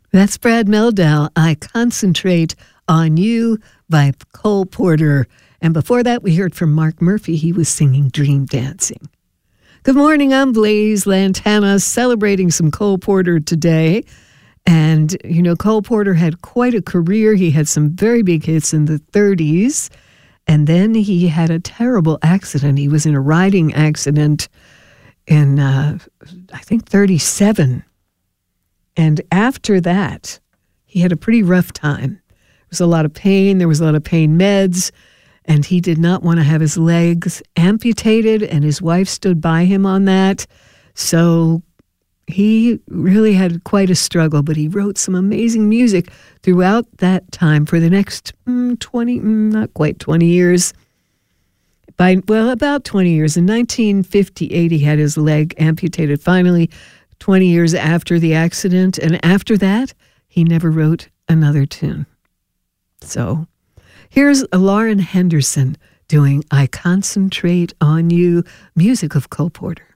That's Brad Mehldau, I Concentrate on You by Cole Porter. And before that, we heard from Mark Murphy. He was singing Dream Dancing. Good morning, I'm Blaze Lantana, celebrating some Cole Porter today. And, you know, Cole Porter had quite a career. He had some very big hits in the 30s. And then he had a terrible accident. He was in a riding accident in, I think, 37. And after that, he had a pretty rough time. There was a lot of pain. There was a lot of pain meds. And he did not want to have his legs amputated. And his wife stood by him on that. So he really had quite a struggle. But he wrote some amazing music throughout that time for the next 20, not quite 20 years. About 20 years. In 1958, he had his leg amputated finally, 20 years after the accident. And after that, he never wrote another tune. So here's Lauren Henderson doing I Concentrate on You, music of Cole Porter.